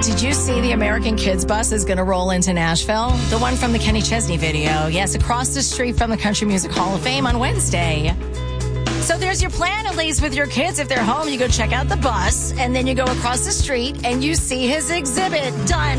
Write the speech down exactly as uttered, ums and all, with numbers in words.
did you see the American Kids bus is going to roll into Nashville? The one from the Kenny Chesney video. Yes, across the street from the Country Music Hall of Fame on Wednesday. So there's your plan, at least with your kids. If they're home, you go check out the bus, and then you go across the street and you see his exhibit. Done.